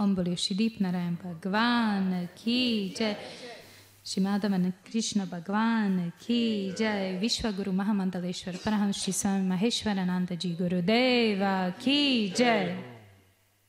ओम बोलिए श्री दीप नारायण भगवान की जय, श्री माधवन कृष्ण भगवान की जय, विश्व गुरु महामंडलेश्वर परमहंस श्री स्वामी महेश्वरानंद जी गुरुदेवा की जय।